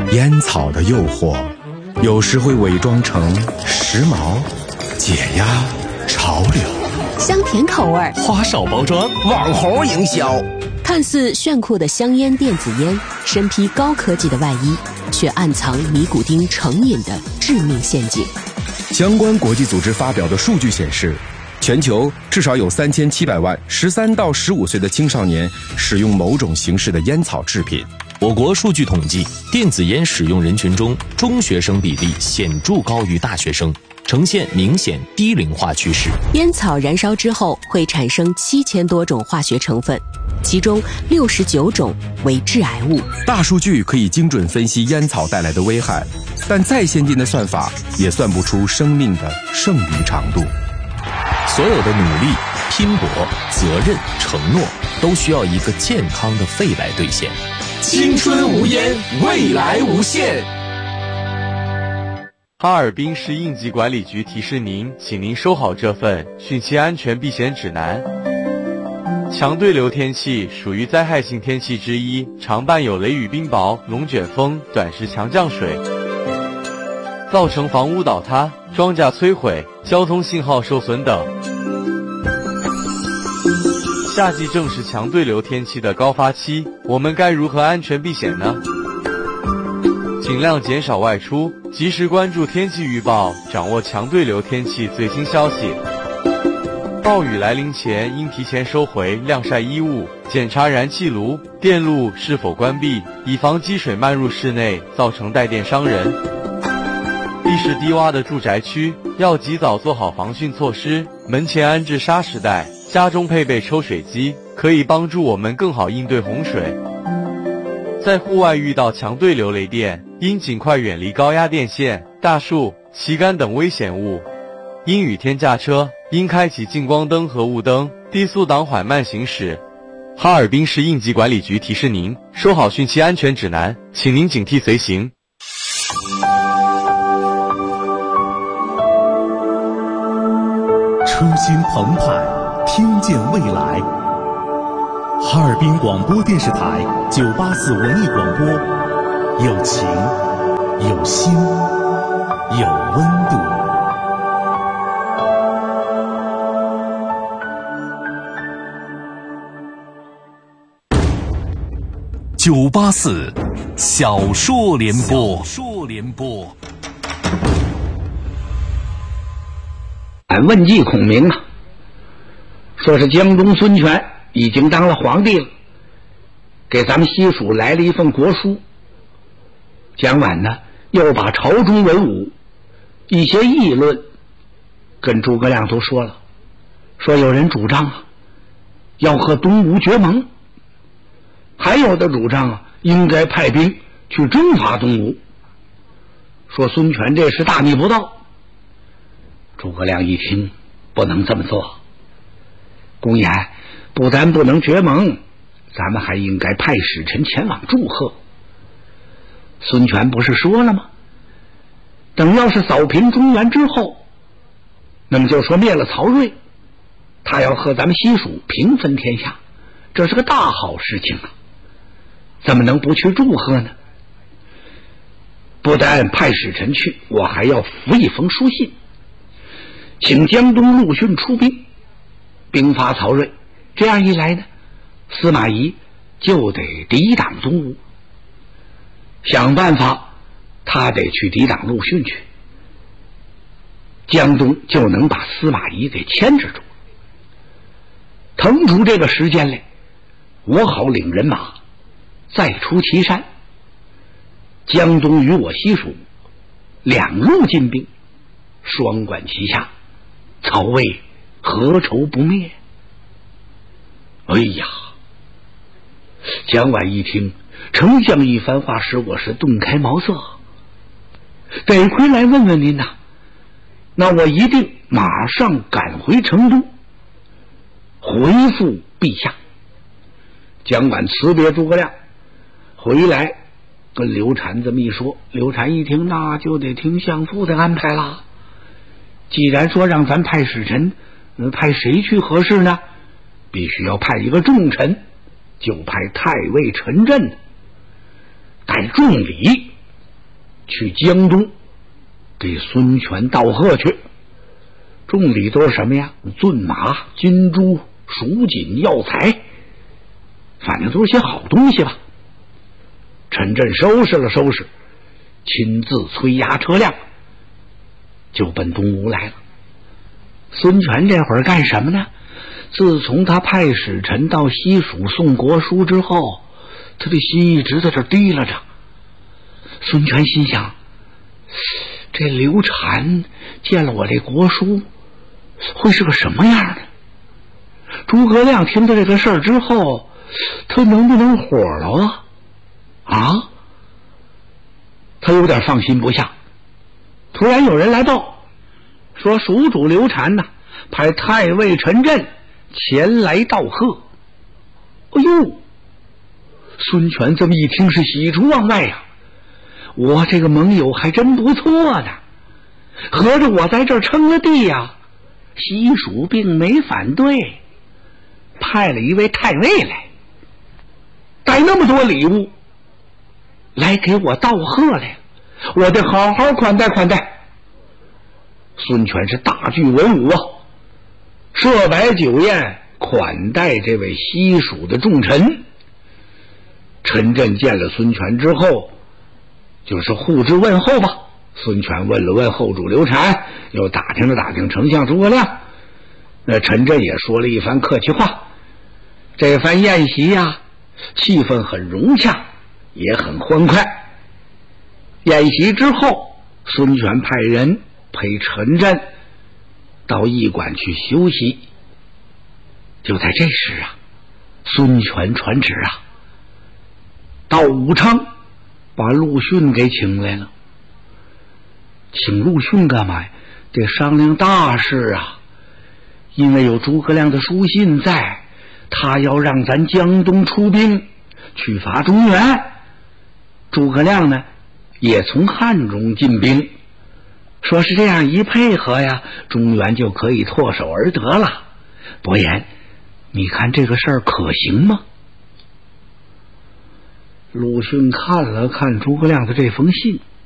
烟草的诱惑，有时会伪装成时髦、解压、潮流， 香甜口味， 花哨包装， 网红营销。 看似炫酷的香烟电子烟，身披高科技的外衣，却暗藏尼古丁成瘾的致命陷阱。 相关国际组织发表的数据显示，全球至少有3700万13到15岁的青少年使用某种形式的烟草制品。 我国数据统计，电子烟使用人群中，中学生比例显著高于大学生，呈现明显低龄化趋势。 烟草燃烧之后会产生7000多种化学成分，其中69种为致癌物。 大数据可以精准分析烟草带来的危害，但再先进的算法也算不出生命的剩余长度。 所有的努力、拼搏、责任、承诺，都需要一个健康的肺来兑现。 青春无烟，未来无限。 哈尔滨市应急管理局提示您，请您收好这份汛期安全避险指南。强对流天气属于灾害性天气之一，常伴有雷雨冰雹、龙卷风、短时强降水，造成房屋倒塌、庄稼摧毁、交通信号受损等。夏季正是强对流天气的高发期，我们该如何安全避险呢？尽量减少外出，及时关注天气预报，掌握强对流天气最新消息。暴雨来临前，应提前收回晾晒衣物，检查燃气炉、电路是否关闭，以防积水漫入室内，造成带电伤人。地势低洼的住宅区，要及早做好防汛措施，门前安置沙石带，家中配备抽水机，可以帮助我们更好应对洪水。在户外遇到强对流雷电，应尽快远离高压电线、大树、旗杆等危险物。阴雨天驾车，应开启近光灯和雾灯，低速档缓慢行驶。哈尔滨市应急管理局提示您，收好汛期安全指南，请您警惕随行。 初心澎湃，听见未来。哈尔滨广播电视台984文艺广播，有情，有心，有温度。984小说联播。 俺问计孔明啊，说是江东孙权已经当了皇帝了，给咱们西蜀来了一份国书。蒋琬呢，又把朝中文武一些议论跟诸葛亮都说了，说有人主张啊，要和东吴结盟，还有的主张啊，应该派兵去征伐东吴，说孙权这是大逆不道。诸葛亮一听，不能这么做，公演不但不能结盟，咱们还应该派使臣前往祝贺。孙权不是说了吗？等要是扫平中原之后，那么就说灭了曹睿，他要和咱们西蜀平分天下，这是个大好事情啊，怎么能不去祝贺呢？不但派使臣去，我还要附一封书信，请江东陆逊出兵，兵伐曹睿。这样一来呢，司马懿就得抵挡东吴，想办法他得去抵挡陆逊去，江东就能把司马懿给牵制住。腾出这个时间来，我好领人马再出祁山，江东与我西蜀两路进兵，双管齐下，曹魏何愁不灭？哎呀，蒋琬一听丞相一番话，使我是顿开茅塞，得亏来问问您呐。那我一定马上赶回成都，回复陛下。蒋琬辞别诸葛亮，回来跟刘禅这么一说，刘禅一听，那就得听相父的安排啦。既然说让咱派使臣，派谁去合适呢？必须要派一个重臣，就派太尉陈震带重礼去江东给孙权道贺去。重礼都是什么呀？骏马、金珠、蜀锦、药材，反正都是些好东西吧。陈震收拾了收拾，亲自催押车辆，就奔东吴来了。孙权这会儿干什么呢？自从他派使臣到西蜀送国书之后，他的心一直在这提拉着。孙权心想，这刘禅见了我这国书会是个什么样的？诸葛亮听到这个事儿之后，他能不能火了啊？他有点放心不下。突然有人来报，说蜀主刘禅呢，派太尉陈震前来道贺。哎呦，孙权这么一听是喜出望外呀，我这个盟友还真不错呢，合着我在这儿称了帝呀。西蜀并没反对，派了一位太尉来，带那么多礼物来给我道贺来，我得好好款待款待。孙权是大具文武啊，设摆酒宴款待这位西蜀的重臣。陈震见了孙权之后，就是互致问候吧。孙权问了问后主刘禅，又打听了打听丞相诸葛亮，那陈震也说了一番客气话。这番宴席呀，气氛很融洽，也很欢快。宴席之后，孙权派人陪陈震到驿馆去休息。就在这时啊，孙权传旨啊，到武昌把陆逊给请来了。请陆逊干嘛呀？得商量大事啊，因为有诸葛亮的书信在，他要让咱江东出兵去伐中原。诸葛亮呢，也从汉中进兵，说是这样一配合呀，中原就可以唾手而得了。伯言，你看这个事儿可行吗？陆逊看了看诸葛亮的这封信，